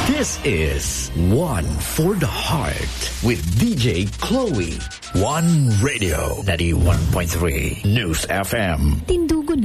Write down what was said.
This is One for the Heart with DJ Chloe. One Radio 91.3 News FM.